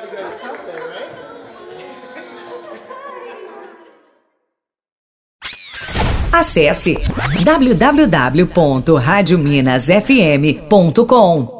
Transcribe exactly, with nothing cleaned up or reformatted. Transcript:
Acesse w w w ponto rádio minas f m ponto com.